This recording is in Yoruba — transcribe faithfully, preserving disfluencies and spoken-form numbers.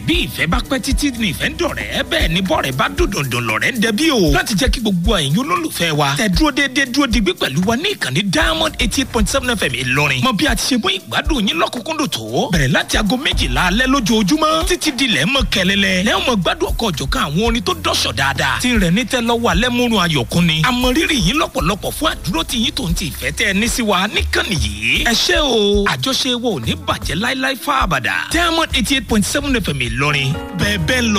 bí ìfẹ́ bá pẹ́ títí ní ìfẹ́ ń dọ̀rẹ́ bẹ́ẹ̀ ni bọ́ọ̀rẹ́ bá dùn dùndùn lọ̀rẹ́ ń dẹbí o. láti jẹ́ kí gbogbo ẹ̀yin olólùfẹ́ wa tẹ dúró déédéé dúró digbí pẹ̀lú wa ní ìkànnì Diamond eighty eight point seven F M Ìlọrin. mọ bí a ti ṣe mú ìgbádùn yín lọ́kùnkúndùn tó. bẹ̀rẹ̀ láti aago méjìlá alẹ́ lójoojúmọ́ títí di lẹ́ mọ́ kẹlẹ́lẹ́. lẹ́wọ̀n mọ gbádùn ọkọ̀ ọ̀jọ̀kan àwọn orin tó dọ́ṣọ̀ dáadáa. tí ń rẹ̀ ní tẹ́ lọ́wọ́ alẹ́ múrun ayọ̀kún ni. àmọ́ rírì yín lọ́pọ̀lọpọ̀ fún àdúró tí yín tó ń ti ìfẹ́ tẹ́ ẹ ní sí wa níkànnì yìí. ẹ ṣé o àjọṣe wo ò ní bàjẹ́ láíláí fáabàdà. Diamond eighty eight point seven F M Ìlọrin bẹ́ẹ̀ bẹ́ẹ̀ lọ.